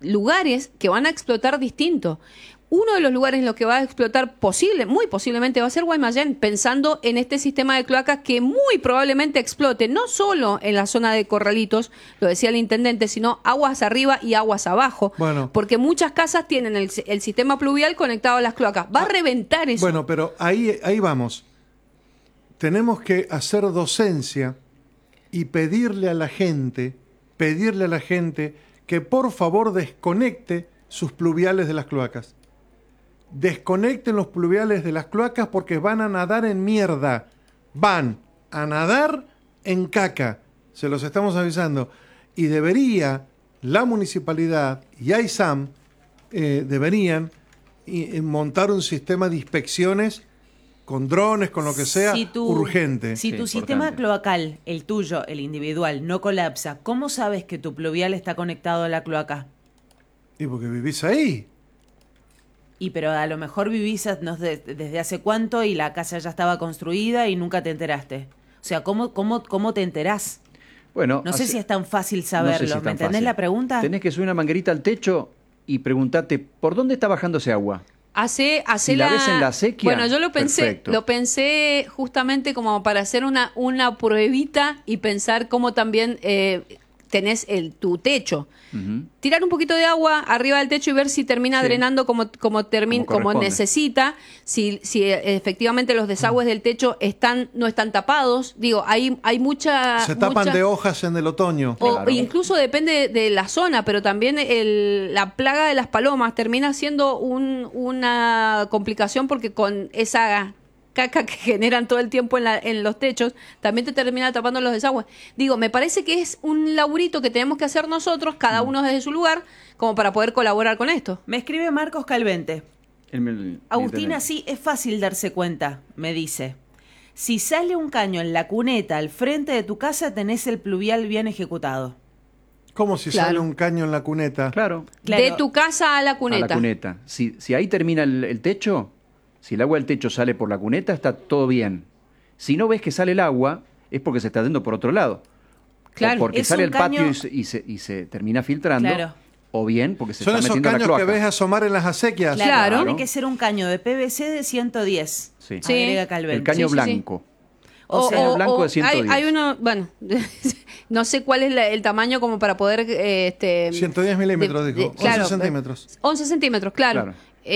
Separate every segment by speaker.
Speaker 1: lugares que van a explotar distinto. Uno de los lugares en los que va a explotar muy posiblemente va a ser Guaymallén, pensando en este sistema de cloacas que muy probablemente explote, no solo en la zona de Corralitos, lo decía el intendente, sino aguas arriba y aguas abajo, porque muchas casas tienen el sistema pluvial conectado a las cloacas. Va a reventar eso.
Speaker 2: Bueno, pero ahí vamos. Tenemos que hacer docencia y pedirle a la gente que por favor desconecte sus pluviales de las cloacas. Desconecten los pluviales de las cloacas porque van a nadar en mierda. Van a nadar en caca. Se los estamos avisando. Y debería la municipalidad y AISAM deberían montar un sistema de inspecciones con drones, con lo que sea, urgente.
Speaker 3: Si tu sistema cloacal, el tuyo, el individual, no colapsa, ¿cómo sabes que tu pluvial está conectado a la cloaca?
Speaker 2: Y porque vivís ahí.
Speaker 3: Pero a lo mejor vivís desde hace cuánto y la casa ya estaba construida y nunca te enteraste. O sea, ¿cómo te enterás?
Speaker 4: Bueno,
Speaker 3: no sé si es tan fácil saberlo.
Speaker 4: No sé si
Speaker 3: ¿Me entendés la pregunta?
Speaker 4: Tenés que subir una manguerita al techo y preguntarte, ¿por dónde está bajando ese agua?
Speaker 1: Si
Speaker 4: la ves en la acequia,
Speaker 1: bueno, yo lo pensé justamente como para hacer una pruebita y pensar cómo también tenés tu techo. Tirar un poquito de agua arriba del techo y ver si termina drenando como necesita, si efectivamente los desagües del techo no están tapados. Digo, hay mucha...
Speaker 2: Se tapan de hojas en el otoño.
Speaker 1: O incluso depende de la zona, pero también la plaga de las palomas termina siendo una complicación porque con esa caca que generan todo el tiempo en los techos, también te termina tapando los desagües. Digo, me parece que es un laburito que tenemos que hacer nosotros, cada uno desde su lugar, como para poder colaborar con esto.
Speaker 3: Me escribe Marcos Calvente. Agustina, sí, es fácil darse cuenta, me dice. Si sale un caño en la cuneta al frente de tu casa, tenés el pluvial bien ejecutado.
Speaker 2: ¿Cómo si sale un caño en la cuneta?
Speaker 4: Claro.
Speaker 1: De tu casa a la cuneta.
Speaker 4: A la cuneta. Si ahí termina el techo... Si el agua del techo sale por la cuneta, está todo bien. Si no ves que sale el agua, es porque se está yendo por otro lado.
Speaker 1: Claro,
Speaker 4: o porque sale el patio y se termina filtrando. Claro. O bien porque se está metiendo a la cloaca.
Speaker 2: ¿Son esos caños que ves asomar en las acequias?
Speaker 3: Claro. Tiene que ser un caño de PVC de 110.
Speaker 4: Sí.
Speaker 3: Agrega Calvente.
Speaker 4: El caño blanco.
Speaker 3: O sea,
Speaker 4: caño blanco de 110.
Speaker 1: Hay uno, bueno, no sé cuál es el tamaño como para poder...
Speaker 2: 110 milímetros, dijo. 11 centímetros.
Speaker 1: 11 centímetros, claro.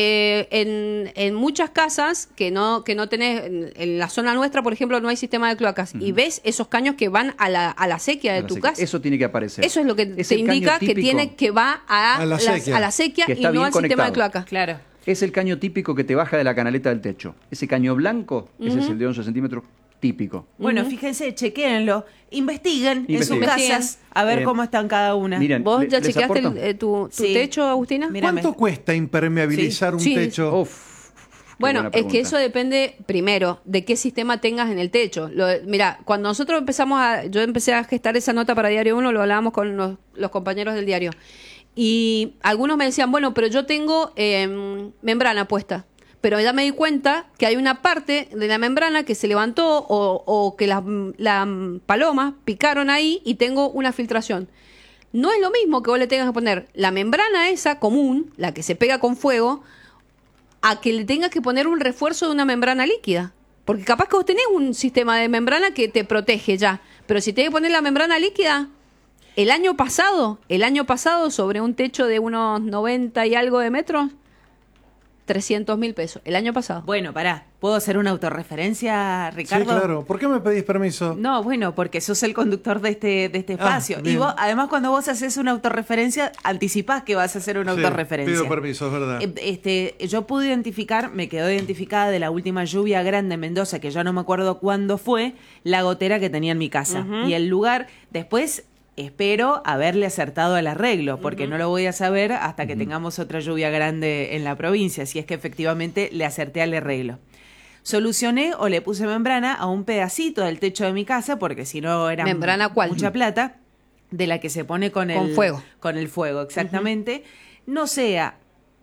Speaker 1: En muchas casas que no tenés, en la zona nuestra, por ejemplo, no hay sistema de cloacas, y ves esos caños que van a la acequia de tu casa.
Speaker 4: Eso tiene que aparecer.
Speaker 1: Eso es lo que te indica que va a la acequia y no al sistema de cloacas.
Speaker 3: Claro.
Speaker 4: Es el caño típico que te baja de la canaleta del techo. Ese caño blanco, ese es el de 11 centímetros típico.
Speaker 3: Bueno, fíjense, chequéenlo, investiguen en sus casas a ver cómo están cada una.
Speaker 4: Miren,
Speaker 1: ¿Vos ya chequeaste tu techo, Agustina?
Speaker 2: ¿Cuánto cuesta impermeabilizar un techo?
Speaker 1: Bueno, es que eso depende, primero, de qué sistema tengas en el techo. Mira, cuando nosotros yo empecé a gestar esa nota para Diario 1, lo hablábamos con los compañeros del diario. Y algunos me decían, bueno, pero yo tengo membrana puesta. Pero ya me di cuenta que hay una parte de la membrana que se levantó o que las palomas picaron ahí y tengo una filtración. No es lo mismo que vos le tengas que poner la membrana esa común, la que se pega con fuego, a que le tengas que poner un refuerzo de una membrana líquida. Porque capaz que vos tenés un sistema de membrana que te protege ya. Pero si tenés que poner la membrana líquida... El año pasado, sobre un techo de unos 90 y algo de metros, 300.000 pesos. El año pasado.
Speaker 3: Bueno, pará. ¿Puedo hacer una autorreferencia, Ricardo?
Speaker 2: Sí, claro. ¿Por qué me pedís permiso?
Speaker 3: No, bueno, porque sos el conductor de este espacio. Y vos, además, cuando vos haces una autorreferencia, anticipás que vas a hacer una autorreferencia.
Speaker 2: Pido permiso, es verdad.
Speaker 3: Yo pude identificar, me quedó identificada de la última lluvia grande en Mendoza, que ya no me acuerdo cuándo fue, la gotera que tenía en mi casa. Y el lugar, después... Espero haberle acertado al arreglo, porque no lo voy a saber hasta que tengamos otra lluvia grande en la provincia, si es que efectivamente le acerté al arreglo. Solucioné o le puse membrana a un pedacito del techo de mi casa, porque si no era mucha plata, de la que se pone con el fuego. Con el fuego, exactamente. No sé,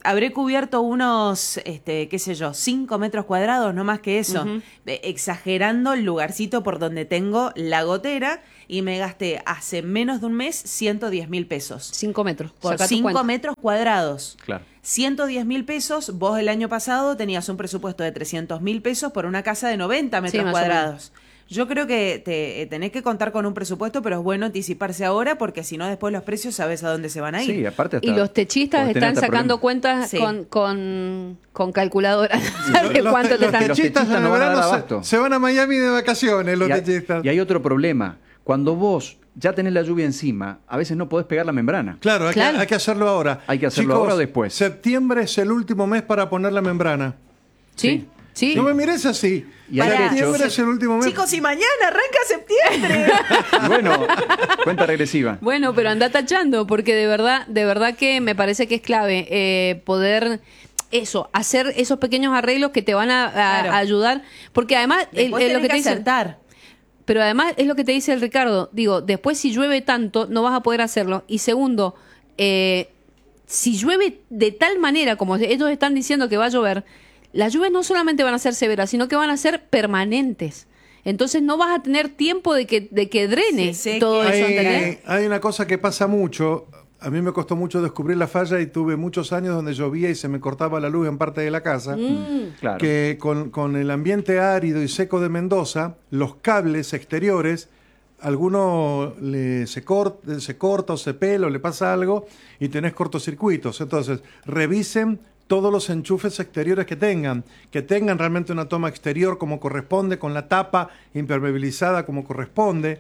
Speaker 3: habré cubierto unos, qué sé yo, 5 metros cuadrados, no más que eso, exagerando el lugarcito por donde tengo la gotera, y me gasté hace menos de un mes 110.000 pesos.
Speaker 1: 5 metros.
Speaker 3: Por
Speaker 1: Sacá tu
Speaker 3: 5
Speaker 1: cuenta.
Speaker 3: metros cuadrados.
Speaker 4: Claro.
Speaker 3: 110.000 pesos. Vos el año pasado tenías un presupuesto de 300.000 pesos por una casa de 90 metros
Speaker 1: más o
Speaker 3: cuadrados. Yo creo que tenés que contar con un presupuesto, pero es bueno anticiparse ahora, porque si no después los precios sabes a dónde se van a ir.
Speaker 4: Sí, aparte hasta
Speaker 1: Y los techistas
Speaker 4: podés tener
Speaker 1: están
Speaker 4: hasta
Speaker 1: sacando
Speaker 4: problemas.
Speaker 1: cuentas
Speaker 3: Sí.
Speaker 1: con calculadora. ¿Sabes cuánto te están?
Speaker 2: Los techistas
Speaker 4: techistas
Speaker 2: en
Speaker 4: no
Speaker 2: el
Speaker 4: van a dar
Speaker 2: verano
Speaker 4: abasto.
Speaker 2: se van a Miami de vacaciones, los techistas.
Speaker 4: Y hay otro problema. Cuando vos ya tenés la lluvia encima, a veces no podés pegar la membrana.
Speaker 2: Claro,
Speaker 1: Claro.
Speaker 2: hay que hacerlo ahora.
Speaker 4: Hay que hacerlo
Speaker 2: Chicos,
Speaker 4: ahora o después.
Speaker 2: Septiembre es el último mes para poner la membrana.
Speaker 1: Sí, sí.
Speaker 2: No me mires así.
Speaker 4: Y hay
Speaker 2: Septiembre
Speaker 4: techos.
Speaker 2: es el último mes.
Speaker 3: Chicos, y mañana arranca septiembre.
Speaker 4: Y bueno, cuenta regresiva.
Speaker 1: Bueno, pero anda tachando, porque de verdad que me parece que es clave poder hacer esos pequeños arreglos que te van
Speaker 3: Claro.
Speaker 1: a ayudar, porque además
Speaker 3: Después
Speaker 1: lo
Speaker 3: tenés
Speaker 1: que te
Speaker 3: que
Speaker 1: dice,
Speaker 3: acertar.
Speaker 1: pero además es lo que te dice el Ricardo, digo, después si llueve tanto no vas a poder hacerlo, y segundo, si llueve de tal manera como ellos están diciendo que va a llover, las lluvias no solamente van a ser severas, sino que van a ser permanentes. Entonces no vas a tener tiempo de que drene
Speaker 3: Se seque.
Speaker 1: todo eso, ¿entendés?
Speaker 2: Hay una cosa que pasa mucho. A mí me costó mucho descubrir la falla y tuve muchos años donde llovía y se me cortaba la luz en parte de la casa.
Speaker 4: Claro.
Speaker 2: Que con el ambiente árido y seco de Mendoza, los cables exteriores, alguno se corta o se pela o le pasa algo y tenés cortocircuitos. Entonces, revisen todos los enchufes exteriores que tengan realmente una toma exterior como corresponde, con la tapa impermeabilizada como corresponde.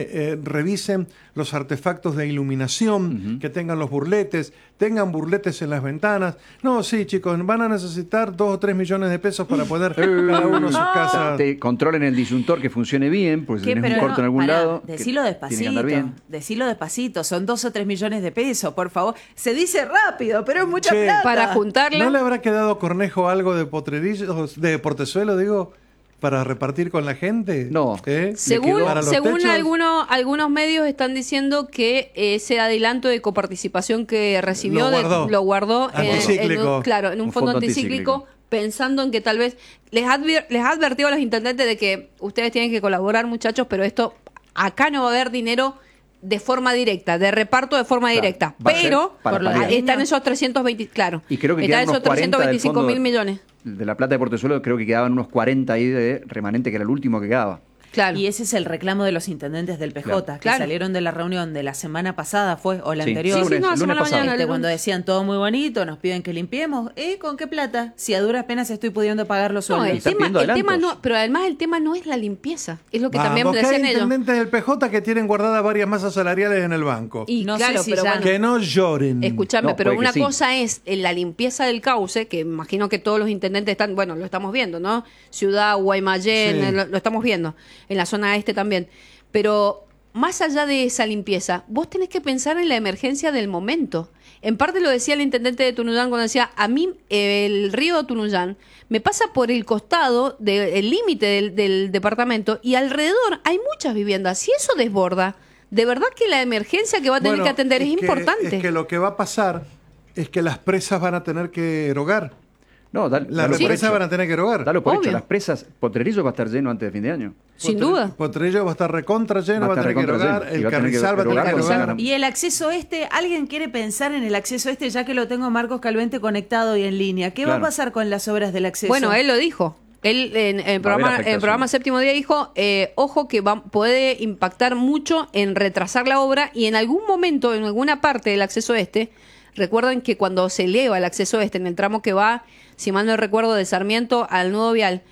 Speaker 2: Revisen los artefactos de iluminación, que tengan los burletes, tengan burletes en las ventanas. No, sí, chicos, van a necesitar 2 o 3 millones de pesos para poder cada uno sus casas.
Speaker 4: Te controlen el disyuntor que funcione bien, pues si
Speaker 3: ¿Qué?
Speaker 4: tenés un
Speaker 3: Pero
Speaker 4: corto en
Speaker 3: no,
Speaker 4: algún
Speaker 3: pará,
Speaker 4: lado. que
Speaker 3: decilo
Speaker 4: tiene que
Speaker 3: despacito,
Speaker 4: andar bien.
Speaker 3: decilo despacito, son 2 o 3 millones de pesos, por favor. Se dice rápido, pero es mucha
Speaker 2: Che,
Speaker 3: plata.
Speaker 1: Para juntarla.
Speaker 2: ¿No le habrá quedado a Cornejo algo de potrerillos, de portezuelo, digo, para repartir con la gente?
Speaker 4: No.
Speaker 1: Según,
Speaker 2: Para los
Speaker 1: según
Speaker 2: techos.
Speaker 1: algunos medios están diciendo que ese adelanto de coparticipación que recibió
Speaker 2: Lo guardó.
Speaker 1: lo guardó
Speaker 2: Anticíclico.
Speaker 1: en un fondo anticíclico, pensando en que tal vez les ha advertido a los intendentes de que ustedes tienen que colaborar, muchachos, pero esto acá no va a haber dinero de forma directa, de reparto de forma
Speaker 4: Claro,
Speaker 1: directa,
Speaker 4: va a ser
Speaker 1: pero
Speaker 4: para
Speaker 3: por la
Speaker 4: paliar.
Speaker 1: están esos 320, claro,
Speaker 4: Y creo que
Speaker 1: están
Speaker 4: quedan unos
Speaker 1: esos
Speaker 4: 40 del
Speaker 1: 325
Speaker 4: fondo
Speaker 1: mil millones.
Speaker 4: de la plata de Portezuelo, creo que quedaban unos 40 ahí de remanente, que era el último que quedaba.
Speaker 1: Claro.
Speaker 3: Y ese es el reclamo de los intendentes del PJ, que
Speaker 1: Claro.
Speaker 3: salieron de la reunión de la semana pasada, o la
Speaker 4: Sí.
Speaker 3: anterior.
Speaker 4: Sí, sí, no,
Speaker 1: la
Speaker 4: lunes
Speaker 1: semana
Speaker 4: pasado.
Speaker 1: mañana,
Speaker 3: Cuando decían todo muy bonito, nos piden que limpiemos. ¿Con qué plata? Si a duras penas estoy pudiendo pagar los
Speaker 1: No,
Speaker 3: sueldos.
Speaker 1: el tema
Speaker 4: pidiendo
Speaker 1: no, pero además el tema no es la limpieza, es lo que también
Speaker 2: Vamos, que hay
Speaker 1: decían ellos.
Speaker 2: intendentes del PJ que tienen guardadas varias masas salariales en el banco.
Speaker 1: Y
Speaker 3: No
Speaker 1: claro,
Speaker 3: sé si
Speaker 1: pero
Speaker 3: ya
Speaker 1: bueno,
Speaker 2: Que no lloren.
Speaker 1: escúchame,
Speaker 4: No,
Speaker 1: pero
Speaker 4: puede que
Speaker 1: una
Speaker 4: sí.
Speaker 1: cosa es la limpieza del cauce, que imagino que todos los intendentes están, bueno, lo estamos viendo, ¿no? Ciudad, Guaymallén,
Speaker 2: Sí.
Speaker 1: lo estamos viendo, en la zona este también. Pero más allá de esa limpieza, vos tenés que pensar en la emergencia del momento. En parte lo decía el intendente de Tunuyán cuando decía, a mí el río Tunuyán me pasa por el costado del límite del departamento y alrededor hay muchas viviendas. Si eso desborda, de verdad que la emergencia que va a tener
Speaker 2: Bueno,
Speaker 1: que atender es
Speaker 2: que-
Speaker 1: importante.
Speaker 2: Es que lo que va a pasar es que las presas van a tener que erogar.
Speaker 4: No,
Speaker 2: Las
Speaker 4: dalo por
Speaker 2: presas
Speaker 4: hecho.
Speaker 2: van a tener que erogar.
Speaker 4: Dalo por
Speaker 1: Obvio.
Speaker 4: hecho. Las presas, Potrerillo va a estar lleno antes de fin de año.
Speaker 1: Sin duda.
Speaker 2: Potrerillo va a estar recontra lleno, va a tener que
Speaker 4: recontra
Speaker 2: erogar.
Speaker 4: lleno. Y
Speaker 2: El
Speaker 4: va a tener que
Speaker 2: Carrizal va a tener que
Speaker 4: erogar cuando
Speaker 2: erogar.
Speaker 4: salgan.
Speaker 3: Y el acceso ¿alguien quiere pensar en el acceso ya que lo tengo a Marcos Calvente conectado y en línea? ¿Qué va a
Speaker 4: Claro.
Speaker 3: pasar con las obras del acceso?
Speaker 1: Bueno, él lo dijo. Él en el
Speaker 4: Va a haber
Speaker 1: programa,
Speaker 4: afectación.
Speaker 1: Séptimo Día dijo, ojo que puede impactar mucho en retrasar la obra y en algún momento, en alguna parte del acceso recuerden que cuando se eleva el acceso en el tramo que va, si mal no recuerdo, de Sarmiento al nudo vial,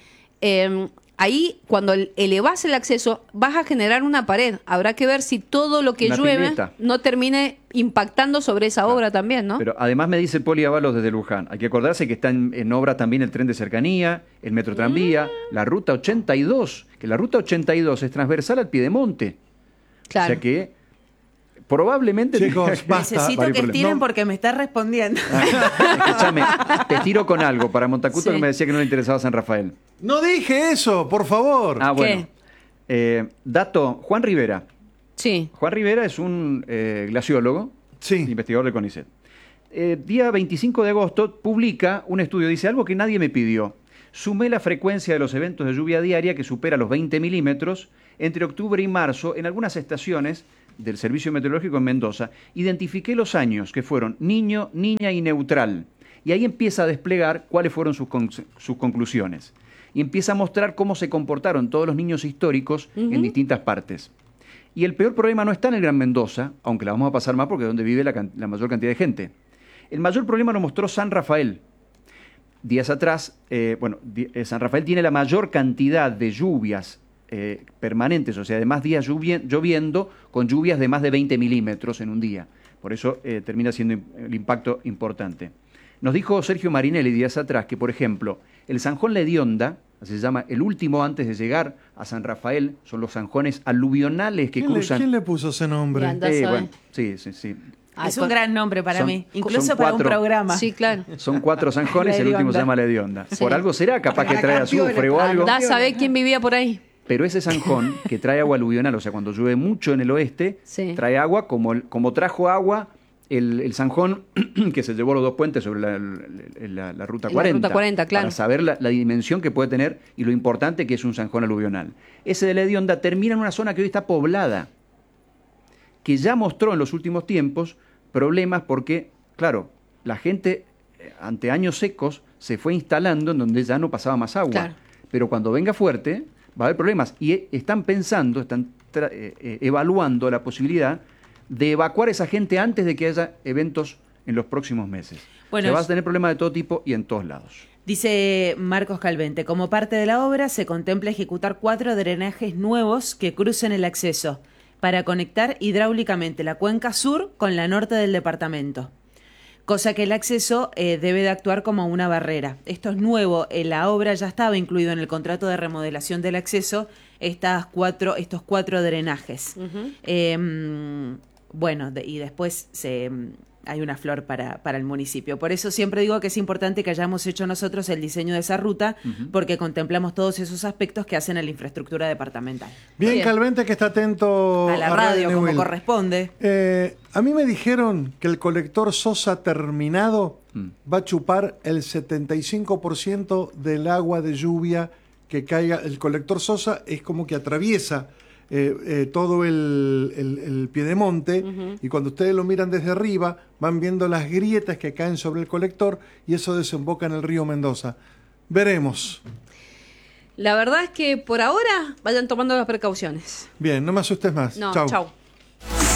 Speaker 1: ahí cuando elevas el acceso vas a generar una pared. Habrá que ver si todo lo que
Speaker 4: Una
Speaker 1: llueve
Speaker 4: pileta.
Speaker 1: no termine impactando sobre esa obra también, ¿no?
Speaker 4: Pero además me dice el Poli Avalos desde Luján, hay que acordarse que está en obra también el tren de cercanía, el metro tranvía, la ruta 82, que la ruta 82 es transversal al Piedemonte.
Speaker 1: Claro.
Speaker 4: O sea que probablemente...
Speaker 2: Chicos, basta.
Speaker 3: Necesito
Speaker 4: Varios
Speaker 3: que
Speaker 4: problemas.
Speaker 3: estiren
Speaker 2: No.
Speaker 3: porque me está respondiendo.
Speaker 4: Escúchame, te tiro con algo para Montacuto
Speaker 1: Sí.
Speaker 4: que me decía que no le interesaba San Rafael.
Speaker 2: No dije eso, por favor.
Speaker 4: Ah, bueno. Dato, Juan Rivera.
Speaker 1: Sí.
Speaker 4: Juan Rivera es un glaciólogo,
Speaker 2: Sí.
Speaker 4: investigador del CONICET. día 25 de agosto, publica un estudio, dice algo que nadie me pidió. Sumé la frecuencia de los eventos de lluvia diaria que supera los 20 milímetros entre octubre y marzo en algunas estaciones del Servicio Meteorológico en Mendoza. Identifiqué los años que fueron niño, niña y neutral. Y ahí empieza a desplegar cuáles fueron sus conclusiones. Y empieza a mostrar cómo se comportaron todos los niños históricos en distintas partes. Y el peor problema no está en el Gran Mendoza, aunque la vamos a pasar mal porque es donde vive la mayor cantidad de gente. El mayor problema lo mostró San Rafael. Días atrás, San Rafael tiene la mayor cantidad de lluvias permanentes, o sea, de más días lloviendo, con lluvias de más de 20 milímetros en un día. Por eso termina siendo el impacto importante. Nos dijo Sergio Marinelli días atrás que, por ejemplo, el Zanjón La Hedionda, así se llama, el último antes de llegar a San Rafael, son los zanjones aluvionales que cruzan.
Speaker 2: ¿Quién le puso ese nombre?
Speaker 4: Sí.
Speaker 3: Es un gran nombre para mí, incluso para un programa.
Speaker 1: Sí, claro.
Speaker 4: Son 4 zanjones, el último se llama La Hedionda. Sí. Por algo será, capaz que trae azufre o algo.
Speaker 1: Andá a saber quién vivía por ahí.
Speaker 4: Pero ese zanjón que trae agua aluvional, o sea, cuando llueve mucho en el oeste, trae agua como trajo agua el zanjón que se llevó los 2 puentes sobre la Ruta 40. La
Speaker 1: Ruta 40, claro.
Speaker 4: Para saber la dimensión que puede tener y lo importante que es un zanjón aluvional. Ese de La Hedionda termina en una zona que hoy está poblada, que ya mostró en los últimos tiempos problemas porque, claro, la gente ante años secos se fue instalando en donde ya no pasaba más agua. Claro. Pero cuando venga fuerte va a haber problemas. Y están evaluando la posibilidad de evacuar a esa gente antes de que haya eventos en los próximos meses. Bueno, se va a tener problemas de todo tipo y en todos lados.
Speaker 3: Dice Marcos Calvente, como parte de la obra se contempla ejecutar 4 drenajes nuevos que crucen el acceso para conectar hidráulicamente la cuenca sur con la norte del departamento, cosa que el acceso debe de actuar como una barrera. Esto es nuevo, la obra ya estaba incluido en el contrato de remodelación del acceso, estos 4 drenajes. Y después hay una flor para el municipio. Por eso siempre digo que es importante que hayamos hecho nosotros el diseño de esa ruta, porque contemplamos todos esos aspectos que hacen a la infraestructura departamental.
Speaker 2: Bien, Calvente, que está atento
Speaker 3: a la radio como corresponde.
Speaker 2: A mí me dijeron que el colector Sosa terminado va a chupar el 75% del agua de lluvia que caiga. El colector Sosa es como que atraviesa todo el piedemonte, y cuando ustedes lo miran desde arriba van viendo las grietas que caen sobre el colector y eso desemboca en el río Mendoza. Veremos.
Speaker 1: La verdad es que por ahora vayan tomando las precauciones.
Speaker 2: Bien, no me asustes más.
Speaker 1: No,
Speaker 2: chau.
Speaker 1: Chau.